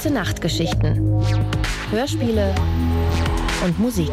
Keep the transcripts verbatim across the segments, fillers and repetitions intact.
Gute Nachtgeschichten, Hörspiele und Musik.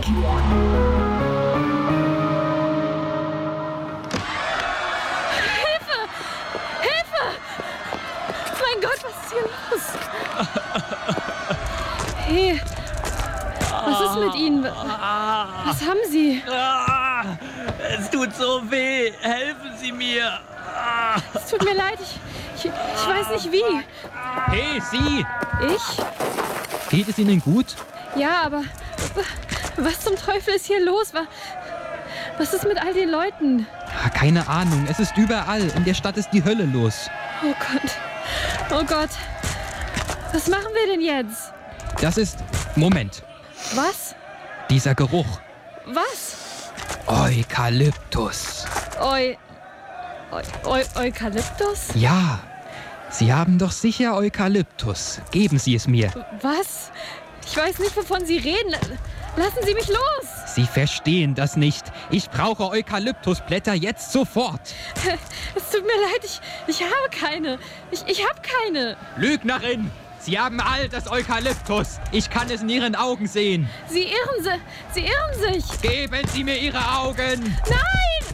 Hilfe! Hilfe! Mein Gott, was ist hier los? Hey, was ist mit Ihnen? Was haben Sie? Es tut so weh. Helfen Sie mir. Es tut mir leid, ich, ich, ich weiß nicht wie. Hey, Sie! Ich? Geht es Ihnen gut? Ja, aber was zum Teufel ist hier los? Was ist mit all den Leuten? Keine Ahnung, es ist überall. In der Stadt ist die Hölle los. Oh Gott, oh Gott. Was machen wir denn jetzt? Das ist... Moment. Was? Dieser Geruch. Was? Eukalyptus. Eu... Eu... Eu... Eukalyptus? Ja. Sie haben doch sicher Eukalyptus. Geben Sie es mir. Was? Ich weiß nicht, wovon Sie reden. Lassen Sie mich los! Sie verstehen das nicht. Ich brauche Eukalyptusblätter jetzt sofort. Es tut mir leid, ich, ich habe keine. Ich, ich habe keine. Lügnerin! Sie haben all das Eukalyptus. Ich kann es in Ihren Augen sehen. Sie irren, Sie, Sie irren sich. Geben Sie mir Ihre Augen. Nein!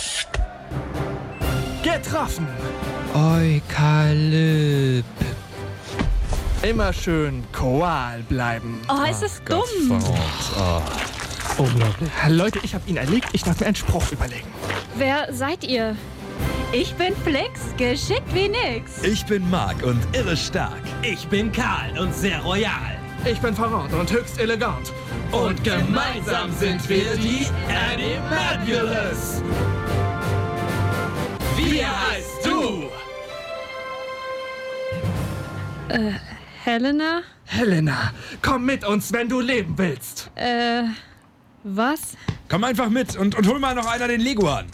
Getroffen! Eukalyptus. Immer schön Koal bleiben. Oh, ist das dumm. Unglaublich. Leute, ich habe ihn erlegt. Ich darf mir einen Spruch überlegen. Wer seid ihr? Ich bin Flix, geschickt wie nix. Ich bin Mark und irre stark. Ich bin Karl und sehr royal. Ich bin verrückt und höchst elegant. Und gemeinsam sind wir die Animabulous. Wie heißt du? Äh, Helena? Helena, komm mit uns, wenn du leben willst. Äh, was? Komm einfach mit und, und hol mal noch einer den Leguan.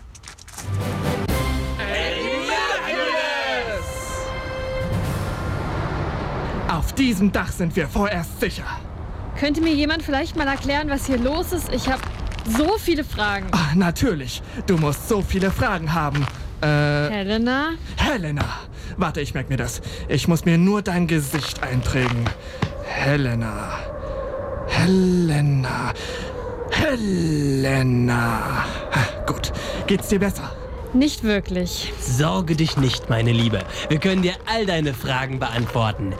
Auf diesem Dach sind wir vorerst sicher. Könnte mir jemand vielleicht mal erklären, was hier los ist? Ich habe so viele Fragen. Ach, natürlich. Du musst so viele Fragen haben. Äh, Helena? Helena. Warte, ich merke mir das. Ich muss mir nur dein Gesicht einprägen. Helena. Helena. Helena. Ha, gut. Geht's dir besser? Nicht wirklich. Sorge dich nicht, meine Liebe. Wir können dir all deine Fragen beantworten.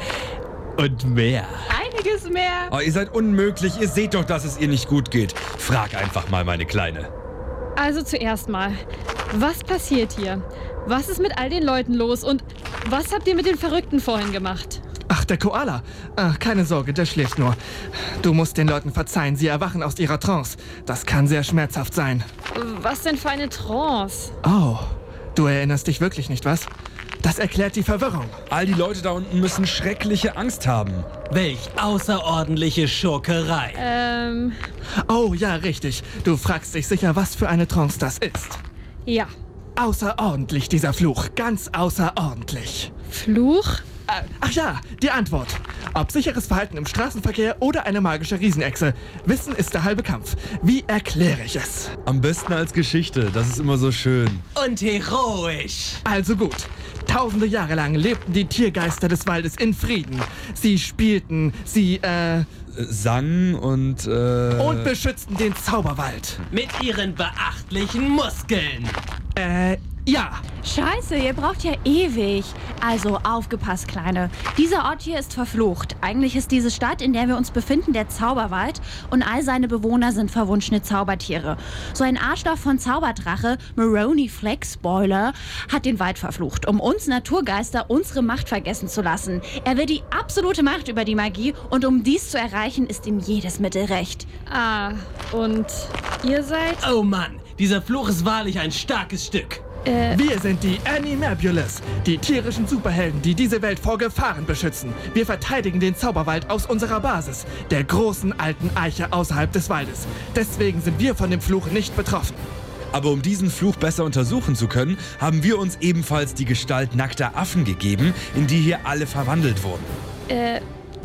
Und mehr. Einiges mehr. Oh, ihr seid unmöglich. Ihr seht doch, dass es ihr nicht gut geht. Frag einfach mal, meine Kleine. Also zuerst mal, was passiert hier? Was ist mit all den Leuten los und was habt ihr mit den Verrückten vorhin gemacht? Ach, der Koala. Ach, keine Sorge, der schläft nur. Du musst den Leuten verzeihen, sie erwachen aus ihrer Trance. Das kann sehr schmerzhaft sein. Was denn für eine Trance? Oh, du erinnerst dich wirklich nicht, was? Das erklärt die Verwirrung. All die Leute da unten müssen schreckliche Angst haben. Welch außerordentliche Schurkerei. Ähm, Oh, ja, richtig. Du fragst dich sicher, was für eine Trance das ist. ja. Außerordentlich, dieser Fluch. Ganz außerordentlich. Fluch? Äh, ach ja, die Antwort. Ob sicheres Verhalten im Straßenverkehr oder eine magische Riesenechse. Wissen ist der halbe Kampf. Wie erkläre ich es? Am besten als Geschichte. Das ist immer so schön. Und heroisch. Also gut. Tausende Jahre lang lebten die Tiergeister des Waldes in Frieden. Sie spielten, sie, äh... Sang und, äh... und beschützten den Zauberwald. Mit ihren beachtlichen Muskeln. Äh, ja. Scheiße, ihr braucht ja ewig. Also aufgepasst, Kleine. Dieser Ort hier ist verflucht. Eigentlich ist diese Stadt, in der wir uns befinden, der Zauberwald und all seine Bewohner sind verwunschene Zaubertiere. So ein Arschloch von Zauberdrache, Maroni Flex Spoiler, hat den Wald verflucht, um uns Naturgeister unsere Macht vergessen zu lassen. Er will die absolute Macht über die Magie und um dies zu erreichen, ist ihm jedes Mittel recht. Ah, und ihr seid? Oh Mann, dieser Fluch ist wahrlich ein starkes Stück. Äh, Wir sind die Animabulous, die tierischen Superhelden, die diese Welt vor Gefahren beschützen. Wir verteidigen den Zauberwald aus unserer Basis, der großen alten Eiche außerhalb des Waldes. Deswegen sind wir von dem Fluch nicht betroffen. Aber um diesen Fluch besser untersuchen zu können, haben wir uns ebenfalls die Gestalt nackter Affen gegeben, in die hier alle verwandelt wurden. äh,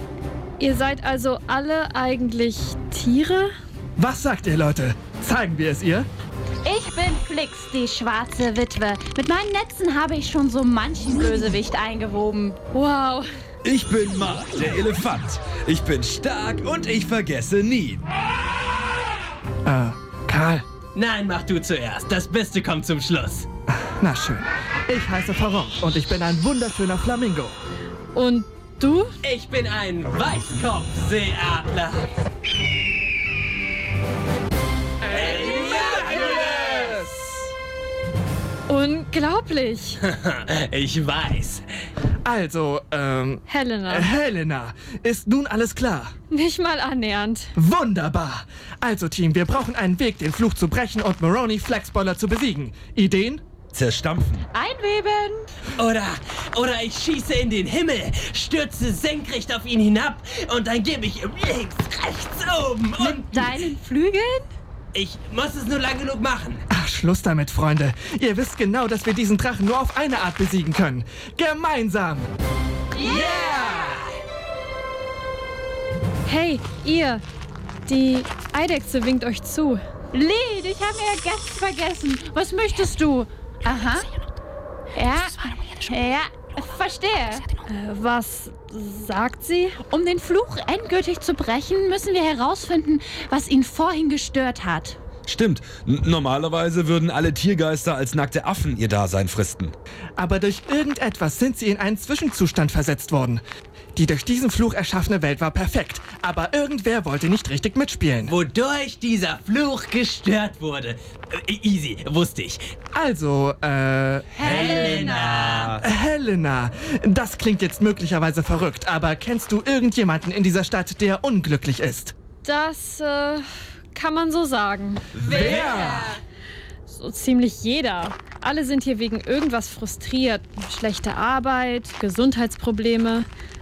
ihr seid also alle eigentlich Tiere? Was sagt ihr, Leute? Zeigen wir es ihr? Ich bin Flix, die schwarze Witwe. Mit meinen Netzen habe ich schon so manchen Bösewicht eingewoben. Wow. Ich bin Mark, der Elefant. Ich bin stark und ich vergesse nie. Äh, Karl. Nein, mach du zuerst. Das Beste kommt zum Schluss. Na schön. Ich heiße Farron und ich bin ein wunderschöner Flamingo. Und du? Ich bin ein Weißkopfseeadler. Unglaublich. Ich weiß. Also, ähm, Helena. äh, Helena, ist nun alles klar? Nicht mal annähernd. Wunderbar. Also, Team, wir brauchen einen Weg, den Fluch zu brechen und Moroni Flexboiler zu besiegen. Ideen? Zerstampfen. Einweben. Oder, oder ich schieße in den Himmel, stürze senkrecht auf ihn hinab und dann gebe ich ihm links, rechts, oben Mit und... deinen Flügeln? Ich muss es nur lang genug machen. Ach, Schluss damit, Freunde. Ihr wisst genau, dass wir diesen Drachen nur auf eine Art besiegen können. Gemeinsam. Hey, ihr. Die Eidechse winkt euch zu. Lied, ich habe mir ja ganz vergessen. Was möchtest du? Aha. Ja, ja, verstehe. Äh, was sagt sie? Um den Fluch endgültig zu brechen, müssen wir herausfinden, was ihn vorhin gestört hat. Stimmt. N- Normalerweise würden alle Tiergeister als nackte Affen ihr Dasein fristen. Aber durch irgendetwas sind sie in einen Zwischenzustand versetzt worden. Die durch diesen Fluch erschaffene Welt war perfekt, aber irgendwer wollte nicht richtig mitspielen. Wodurch dieser Fluch gestört wurde. Äh, easy, wusste ich. Also, äh... Helena. Helena, das klingt jetzt möglicherweise verrückt, aber kennst du irgendjemanden in dieser Stadt, der unglücklich ist? Das, äh, kann man so sagen. Wer? So ziemlich jeder. Alle sind hier wegen irgendwas frustriert. Schlechte Arbeit, Gesundheitsprobleme,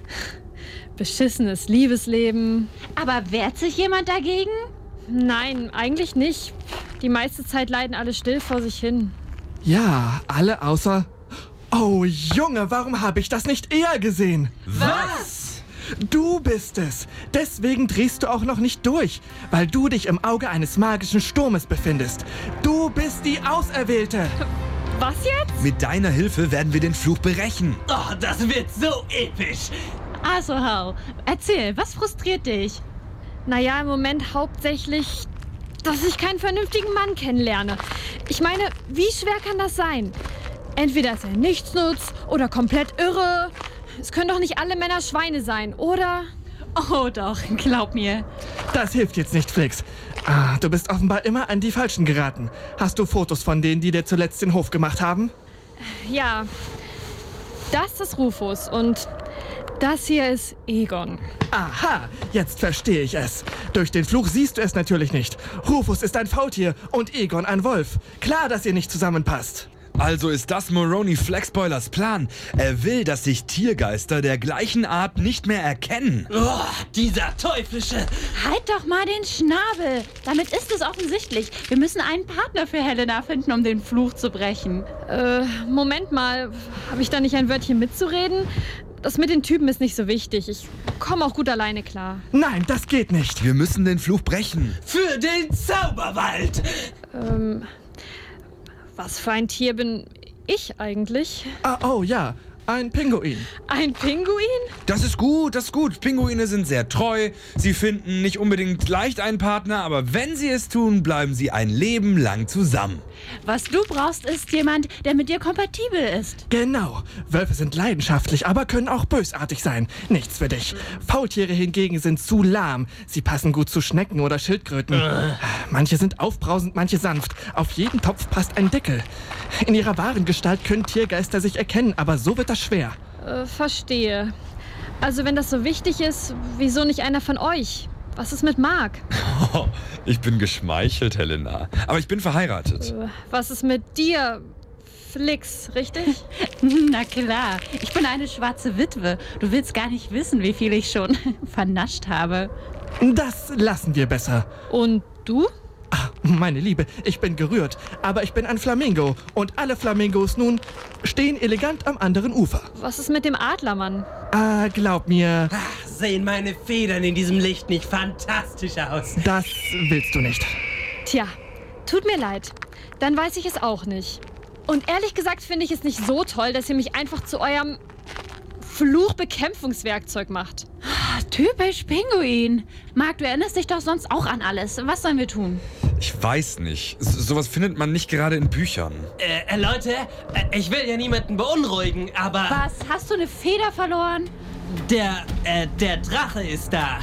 beschissenes Liebesleben. Aber wehrt sich jemand dagegen? Nein, eigentlich nicht. Die meiste Zeit leiden alle still vor sich hin. Ja, alle außer... Oh, Junge, warum habe ich das nicht eher gesehen? Was? Du bist es. Deswegen drehst du auch noch nicht durch, weil du dich im Auge eines magischen Sturmes befindest. Du bist die Auserwählte. Was jetzt? Mit deiner Hilfe werden wir den Fluch brechen. Oh, das wird so episch. Also, Hau, erzähl, was frustriert dich? Naja, im Moment hauptsächlich, dass ich keinen vernünftigen Mann kennenlerne. Ich meine, wie schwer kann das sein? Entweder ist er nichtsnutz oder komplett irre. Es können doch nicht alle Männer Schweine sein, oder? Oh doch, glaub mir. Das hilft jetzt nicht, Flix. Ah, du bist offenbar immer an die Falschen geraten. Hast du Fotos von denen, die dir zuletzt den Hof gemacht haben? Ja, das ist Rufus und das hier ist Egon. Aha, jetzt verstehe ich es. Durch den Fluch siehst du es natürlich nicht. Rufus ist ein Faultier und Egon ein Wolf. Klar, dass ihr nicht zusammenpasst. Also ist das Moroni Flexboilers Plan. Er will, dass sich Tiergeister der gleichen Art nicht mehr erkennen. Oh, dieser teuflische... Halt doch mal den Schnabel. Damit ist es offensichtlich. Wir müssen einen Partner für Helena finden, um den Fluch zu brechen. Äh, Moment mal, habe ich da nicht ein Wörtchen mitzureden? Das mit den Typen ist nicht so wichtig. Ich komme auch gut alleine klar. Nein, das geht nicht. Wir müssen den Fluch brechen. Für den Zauberwald. Ähm... Was für ein Tier bin ich eigentlich? Ah, oh ja, ein Pinguin. Ein Pinguin? Das ist gut, das ist gut. Pinguine sind sehr treu. Sie finden nicht unbedingt leicht einen Partner, aber wenn sie es tun, bleiben sie ein Leben lang zusammen. Was du brauchst, ist jemand, der mit dir kompatibel ist. Genau. Wölfe sind leidenschaftlich, aber können auch bösartig sein. Nichts für dich. Faultiere hingegen sind zu lahm. Sie passen gut zu Schnecken oder Schildkröten. Manche sind aufbrausend, manche sanft. Auf jeden Topf passt ein Deckel. In ihrer wahren Gestalt können Tiergeister sich erkennen, aber so wird das schwer. Äh, verstehe. Also wenn das so wichtig ist, wieso nicht einer von euch? Was ist mit Mark? Oh, ich bin geschmeichelt, Helena. Aber ich bin verheiratet. Äh, was ist mit dir? Flix, richtig? Na klar, ich bin eine schwarze Witwe. Du willst gar nicht wissen, wie viel ich schon vernascht habe. Das lassen wir besser. Und du? Ah, meine Liebe, ich bin gerührt, aber ich bin ein Flamingo und alle Flamingos nun stehen elegant am anderen Ufer. Was ist mit dem Adlermann? Ah, glaub mir, Ach, sehen meine Federn in diesem Licht nicht fantastisch aus? das willst du nicht. Tja, tut mir leid. Dann weiß ich es auch nicht. Und ehrlich gesagt finde ich es nicht so toll, dass ihr mich einfach zu eurem Fluchbekämpfungswerkzeug macht. Typisch Pinguin. Marc, du erinnerst dich doch sonst auch an alles. Was sollen wir tun? Ich weiß nicht. So, sowas findet man nicht gerade in Büchern. Äh, äh, Leute, äh, ich will ja niemanden beunruhigen, aber Was? Hast du eine Feder verloren? der, äh, der Drache ist da.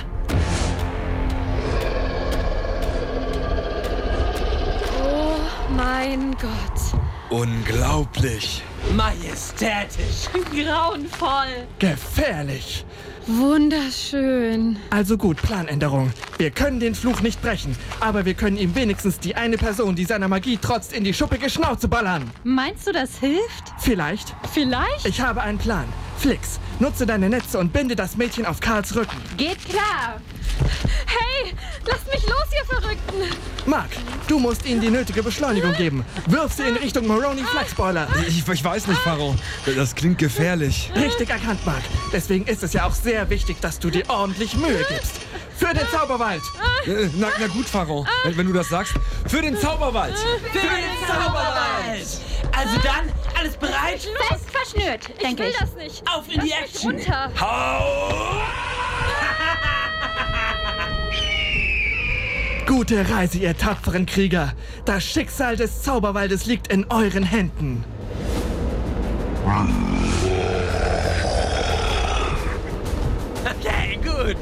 Oh mein Gott. Unglaublich. Majestätisch. Grauenvoll. Gefährlich. Wunderschön. Also gut, Planänderung. Wir können den Fluch nicht brechen, aber wir können ihm wenigstens die eine Person, die seiner Magie trotzt, in die schuppige Schnauze ballern. Meinst du, das hilft? Vielleicht? Vielleicht? Ich habe einen Plan. Flix, nutze deine Netze und binde das Mädchen auf Karls Rücken. Geht klar. Hey, lasst mich los, ihr Verrückten. Marc, du musst ihnen die nötige Beschleunigung geben. Wirf sie in Richtung Moroni Flagspoiler. Ich, ich weiß nicht, Pharao. Das klingt gefährlich. Richtig erkannt, Marc. Deswegen ist es ja auch sehr wichtig, dass du dir ordentlich Mühe gibst. Für den Zauberwald. Äh, Na, na gut, Pharao. Wenn, wenn du das sagst. Für den Zauberwald. Für den Zauberwald. Also dann, alles bereit? Fest verschnürt, Ich denke will ich. das nicht. Auf in die Lass mich Action. runter. Hau! Gute Reise, ihr tapferen Krieger. Das Schicksal des Zauberwaldes liegt in euren Händen. Okay, gut.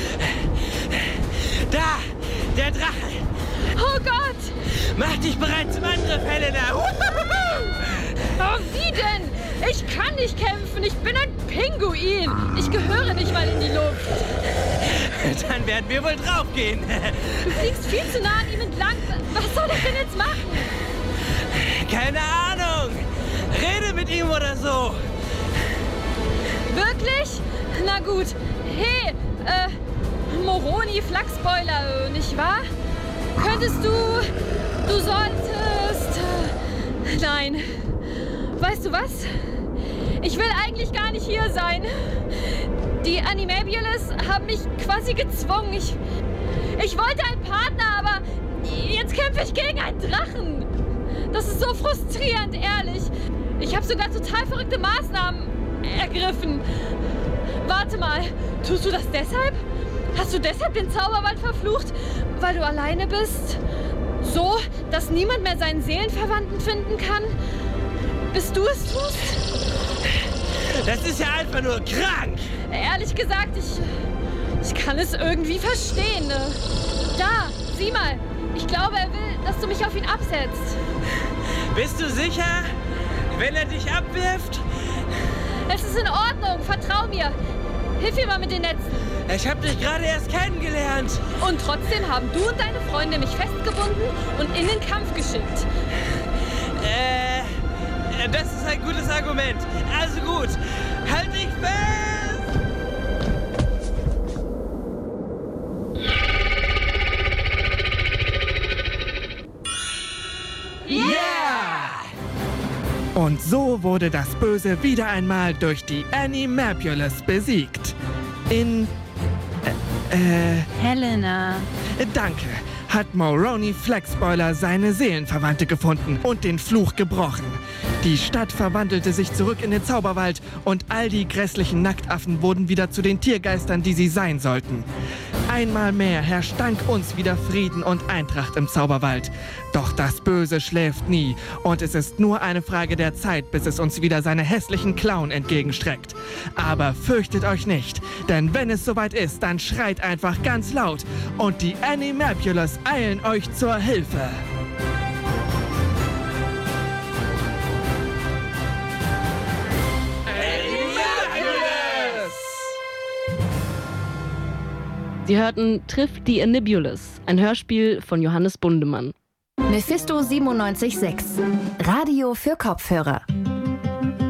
Da, der Drache. Oh Gott. Mach dich bereit zum Angriff, Helena. Oh, wie denn? Ich kann nicht kämpfen. Ich bin ein Pinguin. Ich gehöre nicht mal in die Luft. Dann werden wir wohl draufgehen. Du fliegst viel zu nah an ihm entlang. Was soll ich denn jetzt machen? Keine Ahnung. Rede mit ihm oder so. Wirklich? Na gut. Hey, äh, Moroni Flagspoiler, nicht wahr? Könntest du... Du solltest... äh, Nein. Weißt du was? Ich will eigentlich gar nicht hier sein. Die Animabiles haben mich quasi gezwungen. Ich, ich wollte einen Partner, aber jetzt kämpfe ich gegen einen Drachen. Das ist so frustrierend, ehrlich. Ich habe sogar total verrückte Maßnahmen ergriffen. Warte mal, tust du das deshalb? Hast du deshalb den Zauberwald verflucht, weil du alleine bist? So, dass niemand mehr seinen Seelenverwandten finden kann? Bis du es tust? Das ist ja einfach nur krank. Ehrlich gesagt, ich, ich kann es irgendwie verstehen. Da, sieh mal. Ich glaube, er will, dass du mich auf ihn absetzt. Bist du sicher? Wenn er dich abwirft? Es ist in Ordnung, vertrau mir. Hilf mir mal mit den Netzen. Ich hab dich gerade erst kennengelernt. Und trotzdem haben du und deine Freunde mich festgebunden und in den Kampf geschickt. Äh, das ist ein gutes Argument. Also gut, halt dich fest! Yeah! Und so wurde das Böse wieder einmal durch die Animabules besiegt. In... Äh, äh, Helena. danke. Hat Moroni Flagspoiler seine Seelenverwandte gefunden und den Fluch gebrochen. Die Stadt verwandelte sich zurück in den Zauberwald und all die grässlichen Nacktaffen wurden wieder zu den Tiergeistern, die sie sein sollten. Einmal mehr herrscht dank uns wieder Frieden und Eintracht im Zauberwald. Doch das Böse schläft nie und es ist nur eine Frage der Zeit, bis es uns wieder seine hässlichen Klauen entgegenstreckt. Aber fürchtet euch nicht, denn wenn es soweit ist, dann schreit einfach ganz laut und die Animabules eilen euch zur Hilfe. Sie hörten Trifft die Animabules, ein Hörspiel von Johannes Bundemann. Mephisto siebenundneunzig Komma sechs. Radio für Kopfhörer.